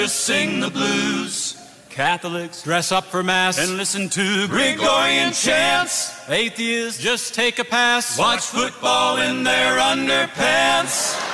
sing the blues. Catholics dress up for Mass and listen to Gregorian chants. Atheists just take a pass, watch football in their underpants.